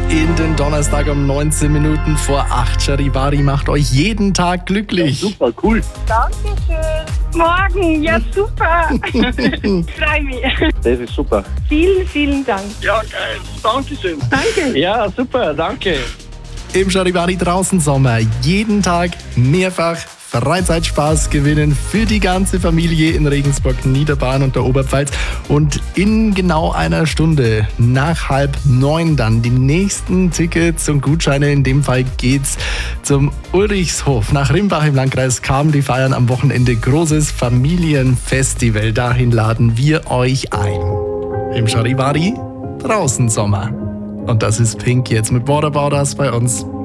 in den Donnerstag um 19 Minuten vor 8. Charivari macht euch jeden Tag glücklich. Ja, super, cool. Dankeschön. Morgen, ja super. Freue mich. Das ist super. Vielen, vielen Dank. Ja, geil. Dankeschön. Danke. Ja, super, danke. Im Charivari draußen Sommer jeden Tag mehrfach Freizeitspaß gewinnen für die ganze Familie in Regensburg, Niederbayern und der Oberpfalz. Und in genau einer Stunde nach 8:30 dann die nächsten Tickets und Gutscheine. In dem Fall geht's zum Ulrichshof nach Rimbach im Landkreis Cham. Die feiern am Wochenende großes Familienfestival. Dahin laden wir euch ein. Im Charivari draußen Sommer. Und das ist Pink jetzt mit What About Us bei uns.